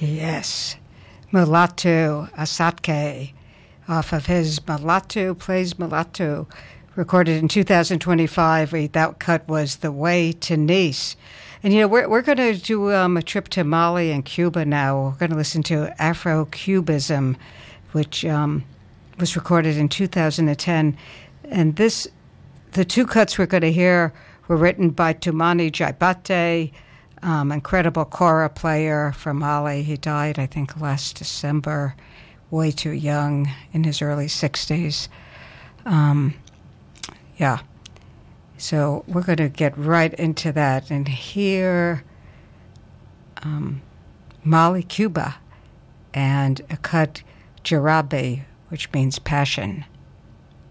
Yes. Mulatu Asatke, off of his Mulatu Plays Mulatu, recorded in 2025. That cut was The Way to Nice. And, we're going to do a trip to Mali and Cuba now. We're going to listen to Afro-Cubism, which was recorded in 2010. And the two cuts we're going to hear were written by Toumani Jaibate, incredible kora player from Mali. He died, I think, last December, way too young, in his early 60s. Yeah. So we're going to get right into that and hear Mali, Cuba, and a cut Jarabe, which means passion.